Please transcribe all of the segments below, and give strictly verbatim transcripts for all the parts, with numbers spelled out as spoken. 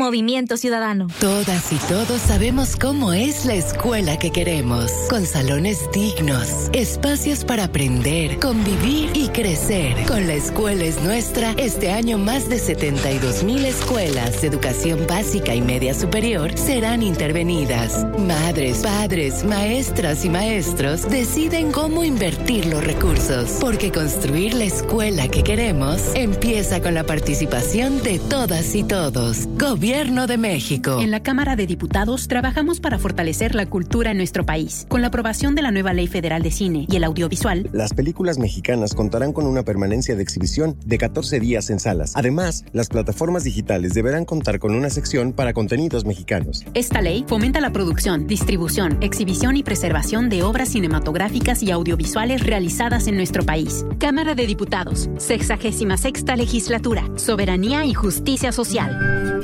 Movimiento Ciudadano. Todas y todos sabemos cómo es la escuela que queremos, con salones dignos, espacios para aprender, convivir y crecer. Con La Escuela es Nuestra, este año más de setenta y dos mil escuelas de educación básica y media superior serán intervenidas. Madres, padres, maestras y maestros deciden cómo invertir los recursos, porque construir la escuela que queremos empieza con la participación de todas y todos. Gobierno de México. En la Cámara de Diputados trabajamos para fortalecer la cultura en nuestro país. Con la aprobación de la nueva Ley Federal de Cine y el audiovisual, las películas mexicanas contarán con una permanencia de exhibición de catorce días en salas. Además, las plataformas digitales deberán contar con una sección para contenidos mexicanos. Esta ley fomenta la producción, distribución, exhibición y preservación de obras cinematográficas y audiovisuales realizadas en nuestro país. Cámara de Diputados, sexagésima sexta Legislatura, Soberanía y Justicia Social.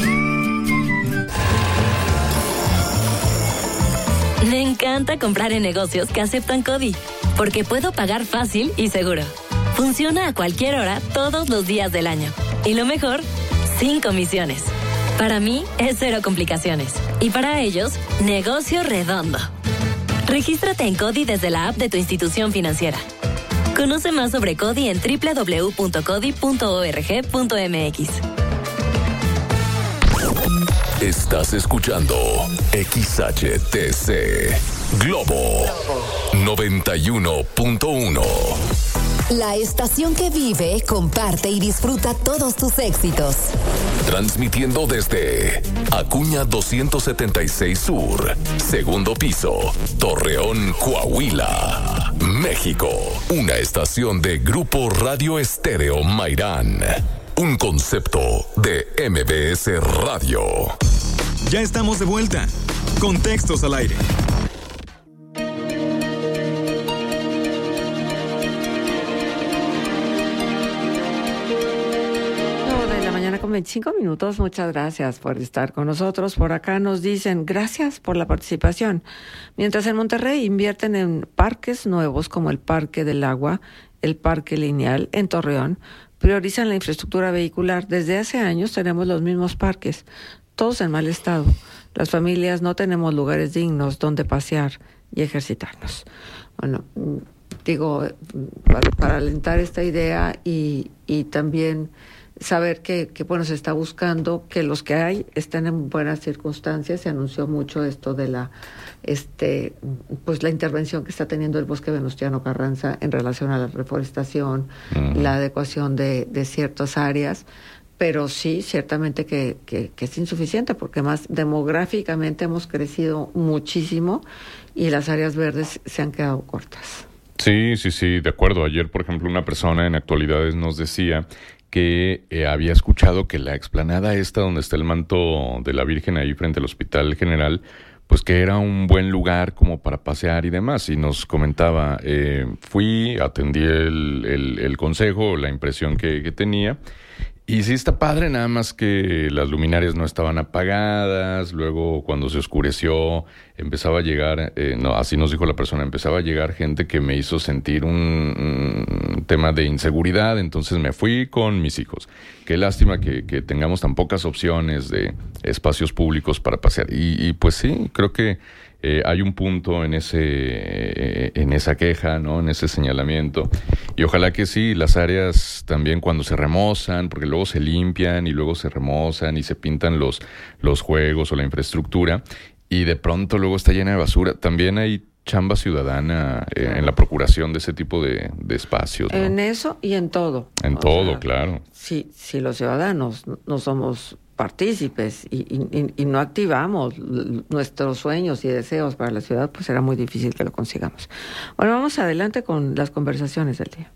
Me encanta comprar en negocios que aceptan CODI, porque puedo pagar fácil y seguro. Funciona a cualquier hora, todos los días del año. Y lo mejor, sin comisiones. Para mí, es cero complicaciones. Y para ellos, negocio redondo. Regístrate en CODI desde la app de tu institución financiera. Conoce más sobre CODI en doble u doble u doble u punto codi punto org punto m x. Estás escuchando X H T C Globo noventa y uno punto uno. La estación que vive, comparte y disfruta todos tus éxitos. Transmitiendo desde Acuña doscientos setenta y seis Sur, segundo piso, Torreón, Coahuila, México. Una estación de Grupo Radio Estéreo Mairán. Un concepto de M B S Radio. Ya estamos de vuelta. Contextos al aire. Con veinticinco minutos, muchas gracias por estar con nosotros. Por acá nos dicen gracias por la participación. Mientras en Monterrey invierten en parques nuevos como el Parque del Agua, el Parque Lineal, en Torreón, priorizan la infraestructura vehicular. Desde hace años tenemos los mismos parques, todos en mal estado. Las familias no tenemos lugares dignos donde pasear y ejercitarnos. Bueno, digo, para, para alentar esta idea y, y también saber que, que, bueno, se está buscando que los que hay estén en buenas circunstancias. Se anunció mucho esto de la, este, pues la intervención que está teniendo el Bosque Venustiano Carranza en relación a la reforestación, uh-huh. la adecuación de, de ciertas áreas, pero sí, ciertamente que, que, que es insuficiente, porque más demográficamente hemos crecido muchísimo y las áreas verdes se han quedado cortas. Sí, sí, sí, de acuerdo. Ayer, por ejemplo, una persona en Actualidades nos decía que eh, había escuchado que la explanada esta donde está el manto de la Virgen ahí frente al Hospital General, pues que era un buen lugar como para pasear y demás. Y nos comentaba, eh, fui, atendí el, el, el consejo, la impresión que, que tenía. Y sí está padre, nada más que las luminarias no estaban apagadas, luego cuando se oscureció empezaba a llegar, eh, no, así nos dijo la persona, empezaba a llegar gente que me hizo sentir un, un tema de inseguridad, entonces me fui con mis hijos. Qué lástima que, que tengamos tan pocas opciones de espacios públicos para pasear. Y, y pues sí, creo que Eh, hay un punto en ese eh, en esa queja, ¿no? En ese señalamiento. Y ojalá que sí, las áreas también cuando se remozan, porque luego se limpian y luego se remozan y se pintan los, los juegos o la infraestructura, y de pronto luego está llena de basura. También hay chamba ciudadana eh, claro. en la procuración de ese tipo de, de espacios, ¿no? En eso y en todo. En o todo, sea, claro. Si, si los ciudadanos no somos partícipes y, y, y no activamos nuestros sueños y deseos para la ciudad, pues será muy difícil que lo consigamos. Bueno, vamos adelante con las conversaciones del día.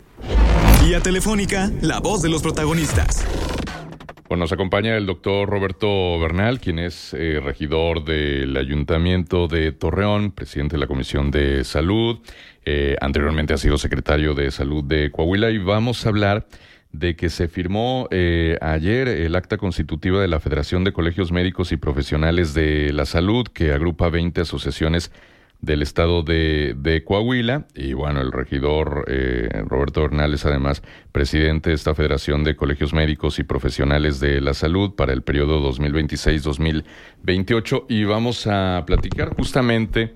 Vía telefónica, la voz de los protagonistas. Bueno, nos acompaña el doctor Roberto Bernal, quien es eh, regidor del Ayuntamiento de Torreón, presidente de la Comisión de Salud, eh, anteriormente ha sido secretario de Salud de Coahuila, y vamos a hablar de que se firmó eh, ayer el acta constitutiva de la Federación de Colegios Médicos y Profesionales de la Salud, que agrupa veinte asociaciones del estado de, de Coahuila, y bueno, el regidor eh, Roberto Bernal es además presidente de esta Federación de Colegios Médicos y Profesionales de la Salud para el periodo dos mil veintiséis dos mil veintiocho, y vamos a platicar justamente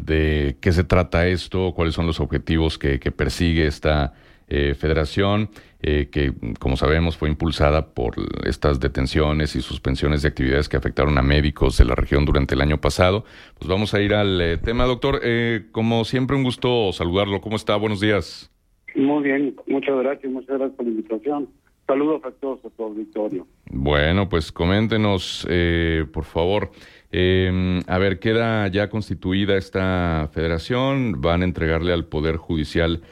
de qué se trata esto, cuáles son los objetivos que, que persigue esta eh, federación, eh, que como sabemos fue impulsada por estas detenciones y suspensiones de actividades que afectaron a médicos de la región durante el año pasado. Pues vamos a ir al eh, tema, doctor. Eh, como siempre, un gusto saludarlo. ¿Cómo está? Buenos días. Muy bien, muchas gracias, muchas gracias por la invitación. Saludos a todos, a tu auditorio. Bueno, pues coméntenos, eh, por favor. Eh, a ver, queda ya constituida esta federación, van a entregarle al Poder Judicial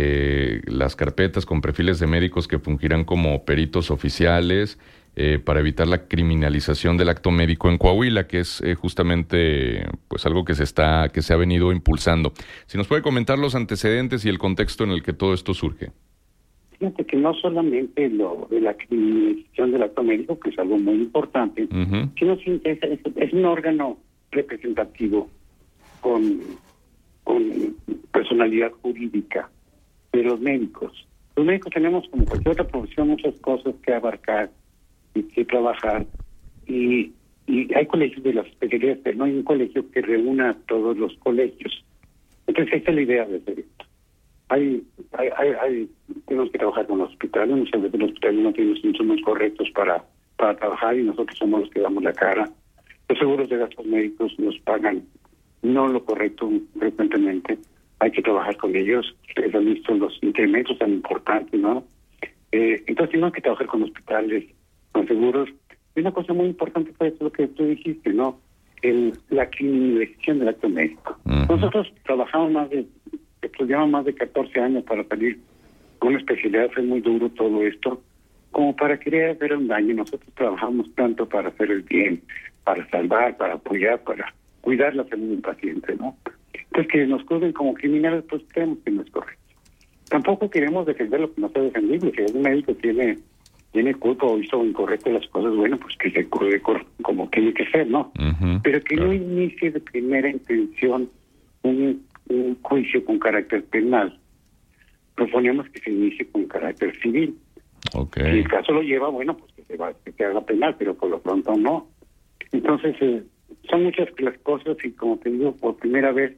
eh, las carpetas con perfiles de médicos que fungirán como peritos oficiales eh, para evitar la criminalización del acto médico en Coahuila, que es eh, justamente pues algo que se está, que se ha venido impulsando. Si nos puede comentar los antecedentes y el contexto en el que todo esto surge. Fíjate que no solamente lo de la criminalización del acto médico, que es algo muy importante, uh-huh. sino que es, es, es un órgano representativo con, con personalidad jurídica de los médicos. Los médicos tenemos, como cualquier otra profesión, muchas cosas que abarcar y que trabajar, y, y hay colegios de las especialidades, pero no hay un colegio que reúna a todos los colegios. Entonces, esta es la idea de hacer esto. Hay, hay, hay, hay, tenemos que trabajar con los hospitales, muchas veces los hospitales no tienen los insumos correctos para, para trabajar y nosotros somos los que damos la cara. Los seguros de gastos médicos nos pagan no lo correcto frecuentemente, hay que trabajar con ellos. Ustedes han visto los incrementos tan importantes, ¿no? Eh, entonces tenemos que trabajar con hospitales, con seguros. Y una cosa muy importante fue lo que tú dijiste, ¿no? El, la criminalización del acto médico. Uh-huh. Nosotros trabajamos más de estudiamos más de catorce años para salir con una especialidad. Fue muy duro todo esto, como para querer hacer un daño. Nosotros trabajamos tanto para hacer el bien, para salvar, para apoyar, para cuidar la salud del paciente, ¿no? Entonces, que nos juzguen como criminales, pues creemos que no es correcto. Tampoco queremos defender lo que no sea defendible. Si un médico tiene tiene culpa o hizo incorrecto las cosas, bueno, pues que se juzgue como tiene que ser, ¿no? Uh-huh, Pero que claro. no inicie de primera intención un un juicio con carácter penal. Proponemos que se inicie con carácter civil. Okay. Si el caso lo lleva, bueno, pues que se, va, que se haga penal, pero por lo pronto no. Entonces, eh, son muchas las cosas y, como te digo, por primera vez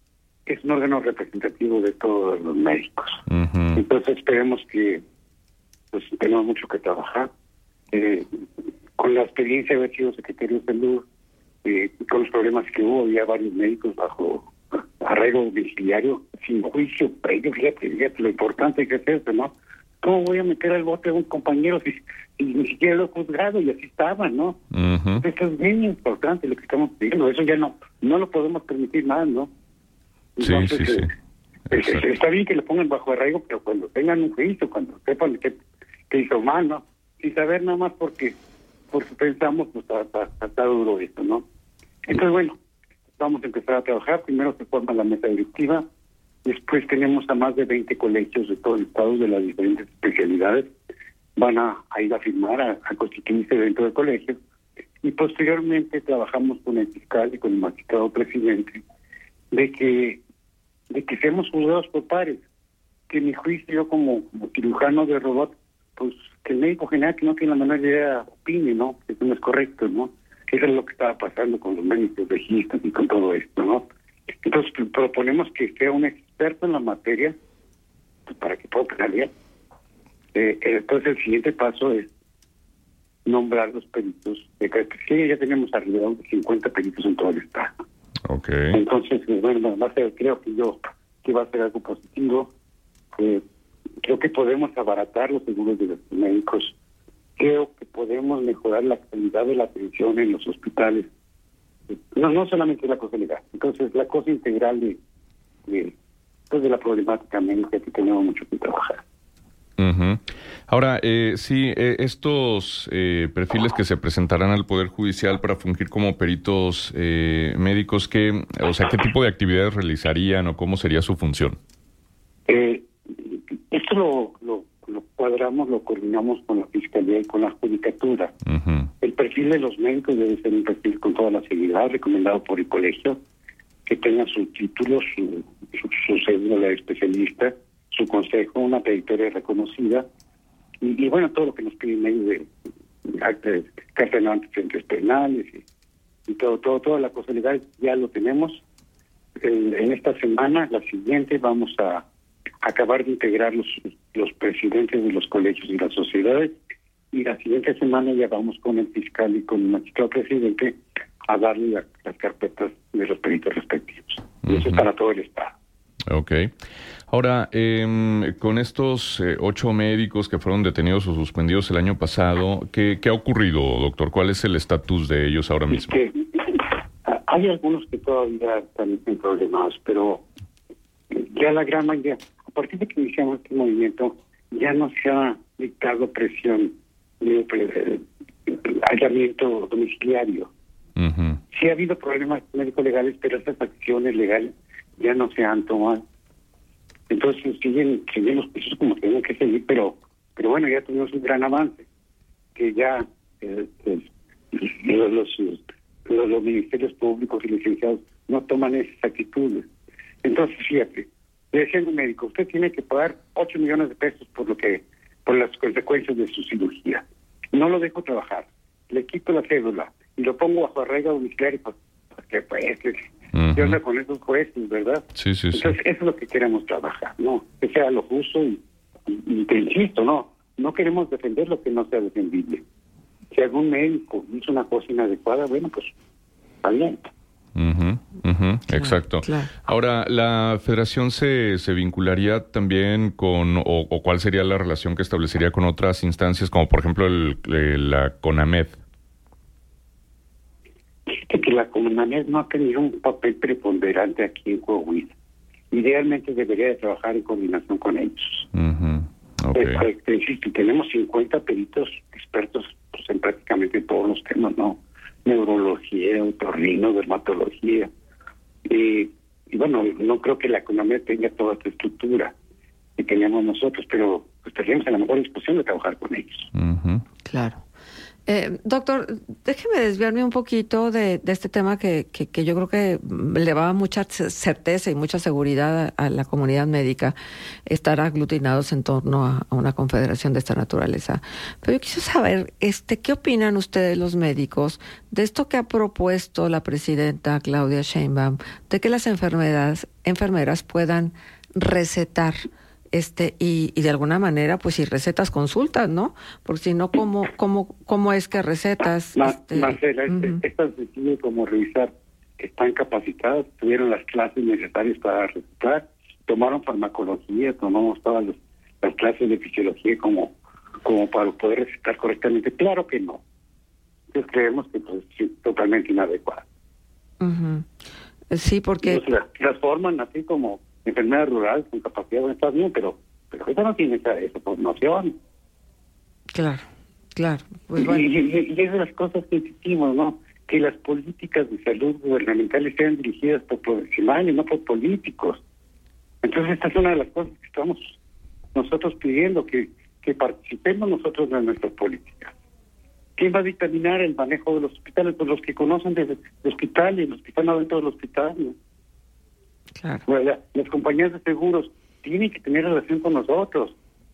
es un órgano representativo de todos los médicos. Uh-huh. Entonces, esperemos que pues tenemos mucho que trabajar. Eh, con la experiencia de haber sido secretario de salud, eh, con los problemas que hubo, había varios médicos bajo arraigo domiciliario sin juicio previo. Fíjate, fíjate lo importante que es eso, ¿no? ¿Cómo voy a meter al bote a un compañero si, si ni siquiera lo he juzgado? Y así estaba, ¿no? Uh-huh. Eso es bien importante lo que estamos pidiendo. Eso ya no no lo podemos permitir más, ¿no? Entonces, sí, sí, sí. Eh, eh, está bien que lo pongan bajo arraigo, pero cuando tengan un juicio, cuando sepan que, que hizo mal, ¿no? Sin saber nada más porque porque pensamos, pues está, está, está duro esto, ¿no? Entonces, bueno, vamos a empezar a trabajar. Primero se forma la mesa directiva, después tenemos a más de veinte colegios de todo el estado de las diferentes especialidades. Van a, a ir a firmar, a, a constituirse dentro del colegio, y posteriormente trabajamos con el fiscal y con el magistrado presidente de que de que seamos juzgados por pares, que mi juicio, yo como, como cirujano de robot, pues que el médico general que no tiene la menor idea opine, ¿no? Que eso no es correcto, ¿no? Eso es lo que estaba pasando con los médicos legistas y con todo esto, ¿no? Entonces proponemos que sea un experto en la materia, pues, para que pueda opinar bien. Eh, entonces el siguiente paso es nombrar los peritos de cada especialidad. Ya tenemos alrededor de cincuenta peritos en todo el estado. Okay. Entonces, bueno, va a ser, creo que yo que va a ser algo positivo. Eh, creo que podemos abaratar los seguros de los médicos. Creo que podemos mejorar la calidad de la atención en los hospitales. No, no solamente la cosa legal. Entonces, la cosa integral de, de, pues de la problemática médica, que tenemos mucho que trabajar. Uh-huh. Ahora, eh, sí, eh, estos eh, perfiles que se presentarán al Poder Judicial para fungir como peritos eh, médicos, ¿qué, o sea, ¿qué tipo de actividades realizarían o cómo sería su función? Eh, esto lo, lo, lo cuadramos, lo coordinamos con la Fiscalía y con la Judicatura. Uh-huh. El perfil de los médicos debe ser un perfil con toda la seguridad, recomendado por el colegio, que tengan su título, su, su, su cédula de especialista, su consejo, una trayectoria reconocida, y, y bueno, todo lo que nos piden ahí de actas, cartas de antecedentes penales y, y todo, todo, toda la cosa legal, ya lo tenemos. En, en esta semana, la siguiente, vamos a acabar de integrar los, los presidentes de los colegios y las sociedades, y la siguiente semana ya vamos con el fiscal y con el magistrado presidente a darle la, las carpetas de los peritos respectivos. Y eso es para todo el Estado. Ok. Ahora, eh, con estos eh, ocho médicos que fueron detenidos o suspendidos el año pasado, ¿qué, qué ha ocurrido, doctor? ¿Cuál es el estatus de ellos ahora mismo? Es que, hay algunos que todavía están en problemas, pero ya la gran mayoría, a partir de que iniciamos este movimiento, ya no se ha dictado presión de, de, de aislamiento domiciliario. Uh-huh. Sí ha habido problemas médico-legales, pero estas acciones legales ya no se han tomado. Entonces siguen, siguen los pisos como tienen que seguir, pero pero bueno, ya tuvimos un gran avance, que ya eh, eh, los, los, los, los ministerios públicos y licenciados no toman esas actitudes. Entonces, fíjate, le decía al médico, usted tiene que pagar ocho millones de pesos por lo que por las consecuencias de su cirugía. No lo dejo trabajar, le quito la cédula y lo pongo bajo arraigo domiciliario, porque pues, uh-huh. ¿qué onda con esos jueces, verdad? Sí, sí, Entonces, sí. eso es lo que queremos trabajar, ¿no? Que sea lo justo y, y, y te insisto, no, no queremos defender lo que no sea defendible. Si algún médico hizo una cosa inadecuada, bueno, pues, está bien. Uh-huh, uh-huh, exacto. Claro. Ahora, ¿la federación se, se vincularía también con, o, o cuál sería la relación que establecería con otras instancias, como por ejemplo el, el, la CONAMED? Fíjate que la CONAMED no ha tenido un papel preponderante aquí en Coahuila. Idealmente debería de trabajar en coordinación con ellos. Uh-huh. Okay. Eh, te insisto, tenemos cincuenta peritos expertos pues, en prácticamente todos los temas, ¿no? Neurología, otorrino, dermatología. Y, y bueno, no creo que la economía tenga toda esta estructura que teníamos nosotros, pero pues, estaríamos en la mejor disposición de trabajar con ellos. Uh-huh. Claro. Eh, doctor, déjeme desviarme un poquito de, de este tema que, que, que yo creo que le va a mucha certeza y mucha seguridad a, a la comunidad médica estar aglutinados en torno a, a una confederación de esta naturaleza. Pero yo quisiera saber, este, ¿qué opinan ustedes los médicos de esto que ha propuesto la presidenta Claudia Sheinbaum, de que las enfermeras, enfermeras puedan recetar Este, y, y de alguna manera, pues si recetas, consultas, ¿no? Porque si no, ¿cómo, cómo, cómo es que recetas? Ma, este, Marcela, uh-huh. es tan sencillo como revisar que están capacitados, tuvieron las clases necesarias para recetar, tomaron farmacología, tomamos todas las, las clases de fisiología como, como para poder recetar correctamente. Claro que no. Entonces creemos que pues, es totalmente inadecuado. Uh-huh. Sí, porque... Entonces, las, las forman así como enfermedad rural con capacidad de estar bien, pero pero eso no tiene esa, esa formación. Claro, claro. Pues y, bueno. y, y, y es de las cosas que insistimos, ¿no? Que las políticas de salud gubernamentales sean dirigidas por profesionales, no por políticos. Entonces esta es una de las cosas que estamos nosotros pidiendo, que, que participemos nosotros en nuestras políticas. ¿Quién va a dictaminar el manejo de los hospitales? Pues los que conocen del hospital y los que están adentro del hospital, ¿no? Claro. Bueno, las compañías de seguros tienen que tener relación con nosotros.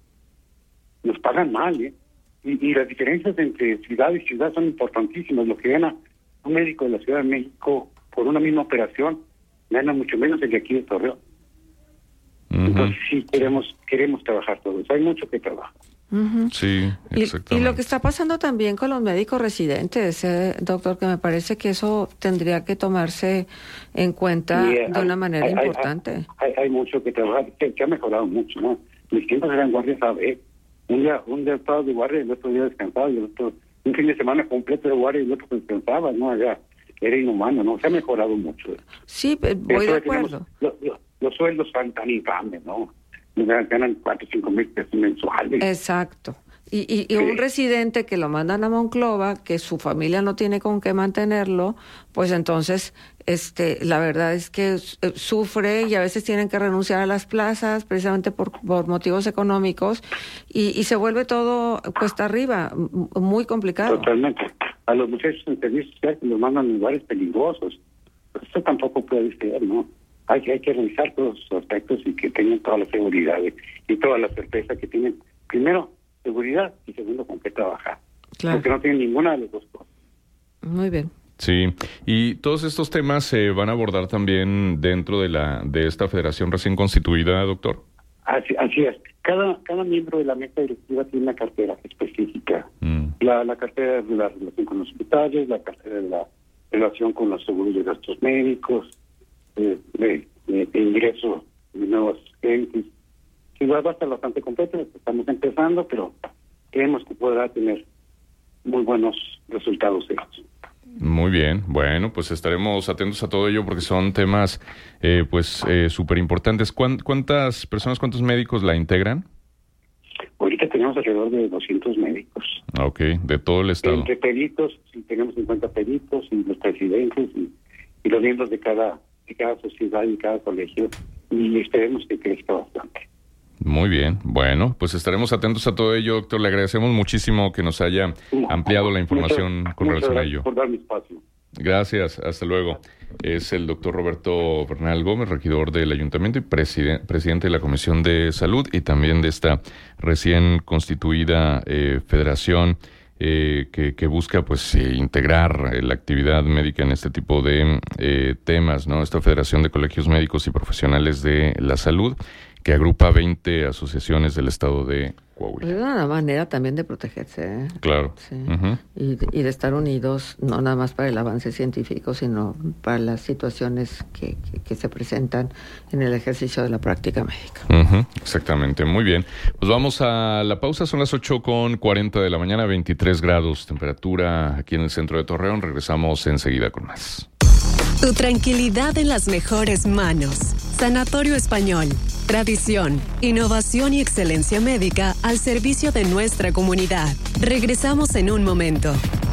Nos pagan mal, ¿eh? Y, y las diferencias entre ciudad y ciudad son importantísimas. Lo que gana un médico de la Ciudad de México por una misma operación gana mucho menos el de aquí de Torreón. Uh-huh. Entonces sí queremos queremos trabajar todos. Hay mucho que trabajar. Uh-huh. Sí, exactamente. Y, y lo que está pasando también con los médicos residentes, eh, doctor, que me parece que eso tendría que tomarse en cuenta yeah, de una hay, manera hay, importante. Hay, hay, hay mucho que trabajar, que, que ha mejorado mucho, ¿no? Mis tiempos eran guardias A B. Un día, un día estaba de guardia y el otro día descansaba, y el otro, un fin de semana completo de guardia y el otro descansaba, ¿no? Allá era inhumano, ¿no? Se ha mejorado mucho. Sí, voy de acuerdo. Los, los, los sueldos son tan infames, ¿no? Ganan cuatro o cinco mil pesos mensuales. Exacto. Y, y, y un residente que lo mandan a Monclova, que su familia no tiene con qué mantenerlo, pues entonces, este, la verdad es que sufre y a veces tienen que renunciar a las plazas precisamente por, por motivos económicos y, y se vuelve todo cuesta arriba, muy complicado. Totalmente. A los muchachos en servicio social los mandan en lugares peligrosos. pues eso tampoco puede ser, ¿no? Hay, hay que revisar todos sus aspectos y que tengan toda la seguridad y toda la certeza que tienen. Primero, seguridad y segundo, con qué trabajar. Claro. Porque no tienen ninguna de las dos cosas. Muy bien. Sí, y todos estos temas se van a abordar también dentro de la de esta federación recién constituida, doctor. Así, así es. Cada cada miembro de la mesa directiva tiene una cartera específica. Mm. La, la cartera de la relación con los hospitales, la cartera de la relación con los seguros de gastos médicos, eh, de, de, de ingreso de nuevos clientes. Igual va a estar bastante completo, estamos empezando, pero creemos que podrá tener muy buenos resultados de eso. Muy bien, bueno, pues estaremos atentos a todo ello porque son temas eh, pues eh, súper importantes. ¿Cuántas personas, cuántos médicos la integran? Ahorita tenemos alrededor de doscientos médicos. Ok, de todo el estado. Entre peritos, sí, tenemos cincuenta peritos y los presidentes y, y los miembros de cada, de cada sociedad y cada colegio, y esperemos que crezca bastante. Muy bien, bueno, pues estaremos atentos a todo ello, doctor. Le agradecemos muchísimo que nos haya ampliado la información muchas, con muchas relación a ello. Por darme espacio. Gracias, hasta luego. Es el doctor Roberto Bernal Gómez, regidor del Ayuntamiento y presiden- presidente de la Comisión de Salud y también de esta recién constituida eh, federación eh, que, que busca pues eh, integrar eh, la actividad médica en este tipo de eh, temas, ¿no? Esta Federación de Colegios Médicos y Profesionales de la Salud, que agrupa veinte asociaciones del estado de Coahuila. Es una manera también de protegerse. ¿eh? Claro. Sí. Uh-huh. y, de, y de estar unidos, no nada más para el avance científico, sino para las situaciones que, que, que se presentan en el ejercicio de la práctica médica. Uh-huh. Exactamente, muy bien. Pues vamos a la pausa, son las ocho con cuarenta de la mañana, veintitrés grados, temperatura aquí en el centro de Torreón. Regresamos enseguida con más. Tu tranquilidad en las mejores manos. Sanatorio Español. Tradición, innovación y excelencia médica al servicio de nuestra comunidad. Regresamos en un momento.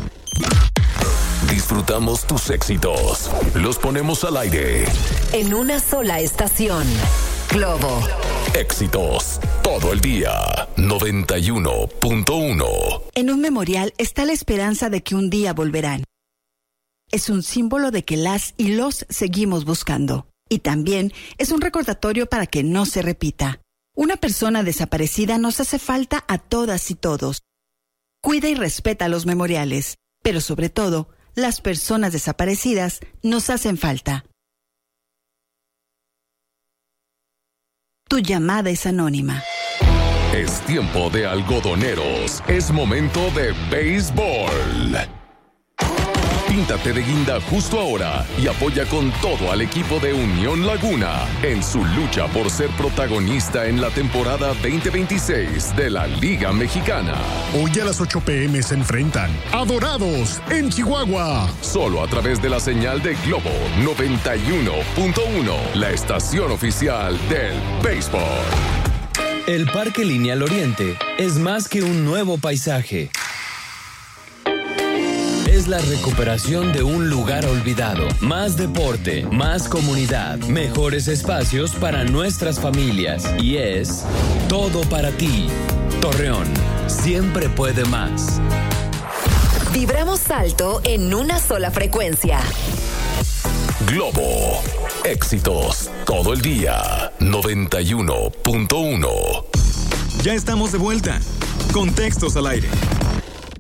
Disfrutamos tus éxitos. Los ponemos al aire. En una sola estación. Globo. Éxitos. Todo el día. noventa y uno punto uno. En un memorial está la esperanza de que un día volverán. Es un símbolo de que las y los seguimos buscando. Y también es un recordatorio para que no se repita. Una persona desaparecida nos hace falta a todas y todos. Cuida y respeta los memoriales, pero sobre todo, las personas desaparecidas nos hacen falta. Tu llamada es anónima. Es tiempo de algodoneros. Es momento de béisbol. Píntate de guinda justo ahora y apoya con todo al equipo de Unión Laguna en su lucha por ser protagonista en la temporada veinte veintiséis de la Liga Mexicana. Hoy a las ocho pm se enfrentan a Dorados en Chihuahua. Solo a través de la señal de Globo noventa y uno punto uno, la estación oficial del béisbol. El Parque Lineal Oriente es más que un nuevo paisaje. Es la recuperación de un lugar olvidado. Más deporte, más comunidad, mejores espacios para nuestras familias. Y es todo para ti. Torreón, siempre puede más. Vibramos alto en una sola frecuencia. Globo. Éxitos. Todo el día. noventa y uno punto uno. Ya estamos de vuelta. Contextos al aire.